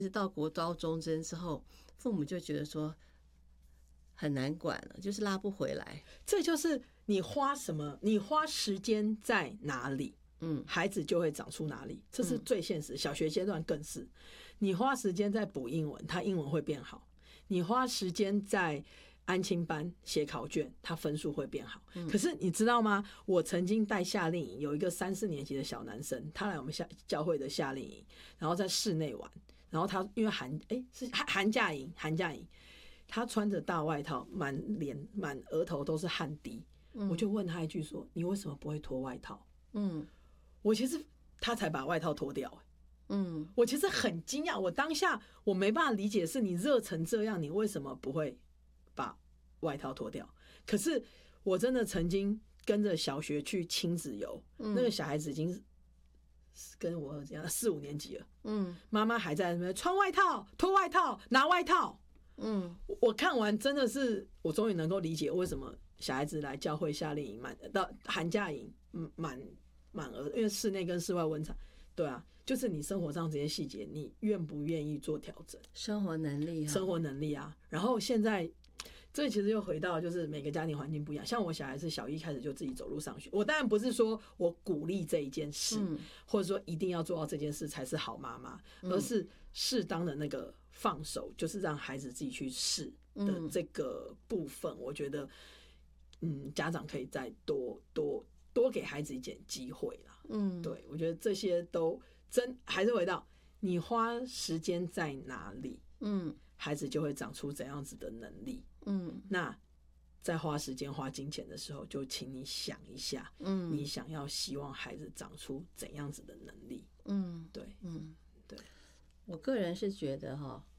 到国高中生之后，父母就觉得说很难管了，就是拉不回来。 这就是你花时间在哪里，孩子就会长出哪里，这是最现实。小学阶段更是，你花时间在补英文，他英文会变好；你花时间在安亲班写考卷，他分数会变好。可是你知道吗？我曾经带夏令营，有一个3、4年级的小男生，他来我们教会的夏令营，然后在室内玩，然后他因为是寒假营，他穿着大外套，满额头都是汗滴。我就问他一句说：“你为什么不会脱外套？”我其实他才把外套脱掉。我其实很惊讶，我当下我没办法理解，是你热成这样，你为什么不会把外套脱掉？可是我真的曾经跟着小学去亲子游，那个小孩子已经跟我儿子一样4、5年级了，妈妈还在那边穿外套、脱外套、拿外套。我看完真的是，我终于能够理解为什么小孩子来教会夏令营到寒假营满额，因为室内跟室外温差。对啊，就是你生活上这些细节，你愿不愿意做调整？ 生活能力啊。然后现在这其实又回到就是每个家庭环境不一样，像我小孩是小1开始就自己走路上学，我当然不是说我鼓励这一件事，或者说一定要做到这件事才是好妈妈，而是适当的那个放手，就是让孩子自己去试的这个部分，我觉得家长可以再多给孩子一点机会啦。对，我觉得这些都还是回到你花时间在哪里，孩子就会长出怎样子的能力。那在花时间花金钱的时候，就请你想一下，你想要希望孩子长出怎样子的能力。对，对， 我个人是觉得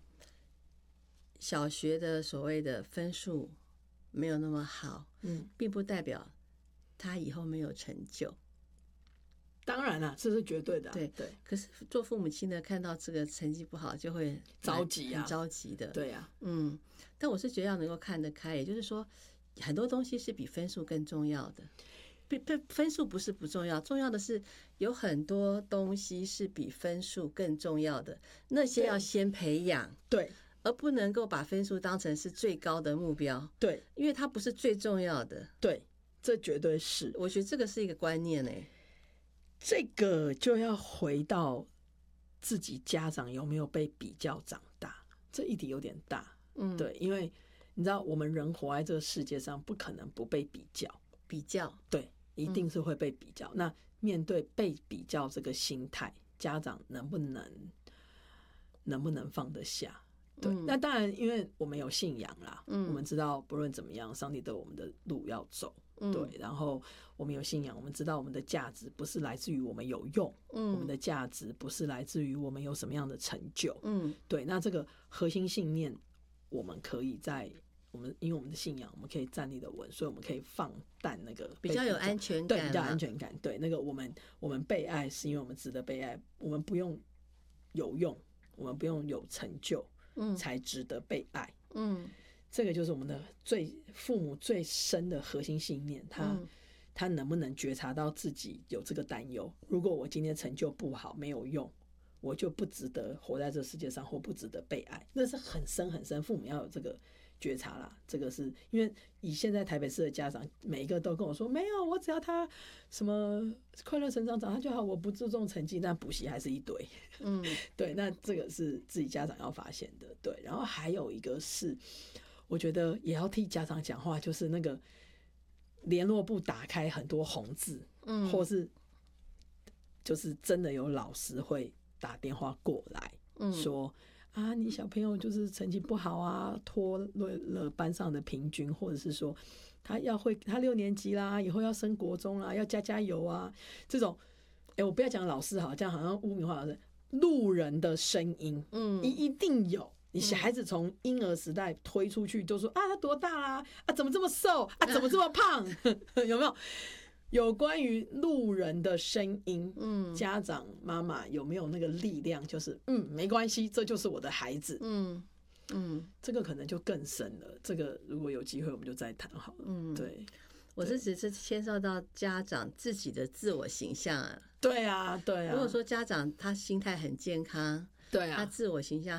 小学的所谓的分数没有那么好，并不代表他以后没有成就。 当然了，这是绝对的。对。 可是做父母亲的看到这个成绩不好，就会着急啊， 很着急的。 对啊， 但我是觉得要能够看得开，也就是说，很多东西是比分数更重要的。分数不是不重要，重要的是有很多东西是比分数更重要的，那些要先培养。 对。 而不能够把分数当成是最高的目标。 对， 因为它不是最重要的。 对，这绝对是。 我觉得这个是一个观念这个就要回到自己家长有没有被比较长大，这议题有点大。对，因为你知道我们人活在这个世界上，不可能不被比较。对，一定是会被比较。那面对被比较这个心态，家长能不能放得下？对，那当然，因为我们有信仰啦，我们知道不论怎么样，上帝都有我们的路要走。对，然后我们有信仰，我们知道我们的价值不是来自于我们有用，我们的价值不是来自于我们有什么样的成就。对，那这个核心信念，我们可以因为我们的信仰，我们可以站立的稳，所以我们可以放淡那个比较有安全感， 对，比较安全感。对，那个我们被爱是因为我们值得被爱，我们不用有用，我们不用有成就。才值得被爱。这个就是我们的父母最深的核心信念。他能不能觉察到自己有这个担忧？如果我今天成就不好，没有用，我就不值得活在这世界上，或不值得被爱。那是很深很深，父母要有这个觉察啦。这个是因为以现在台北市的家长，每一个都跟我说，没有，我只要他什么快乐成长长大就好，我不注重成绩，但补习还是一堆。对，那这个是自己家长要发现的。对，然后还有一个是，我觉得也要替家长讲话，就是那个联络簿打开很多红字，或是就是真的有老师会打电话过来，说啊，你小朋友就是成绩不好啊，拖了班上的平均，或者是说他6年级啦，以后要升国中啦，要加油啊，这种，我不要讲老师好，这样好像污名化老师，路人的声音，一定有。你小孩子从婴儿时代推出去，都说啊，他多大啦？啊，怎么这么瘦？啊，怎么这么胖？有没有？有关于路人的声音，家长妈妈有没有那个力量？就是没关系，这就是我的孩子。这个可能就更深了。这个如果有机会，我们就再谈好了。对， 我是只是牵涉到家长自己的自我形象啊。 对啊，对啊。 如果说家长他心态很健康， 对啊， 他自我形象